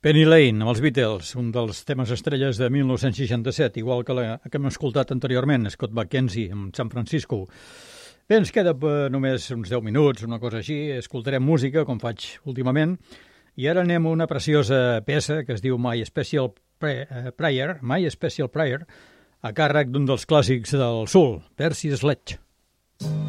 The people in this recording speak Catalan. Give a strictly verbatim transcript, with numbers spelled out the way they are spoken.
Penny Lane, amb els Beatles, un dels temes estrelles de mil nou-cents seixanta-set, igual que la que hem escoltat anteriorment, Scott McKenzie, amb San Francisco. Bé, ens queda eh, només uns deu minuts, una cosa així, escoltarem música, com faig últimament, i ara anem a una preciosa peça que es diu My Special Prayer, My Special Prayer, a càrrec d'un dels clàssics del soul, Percy Sledge.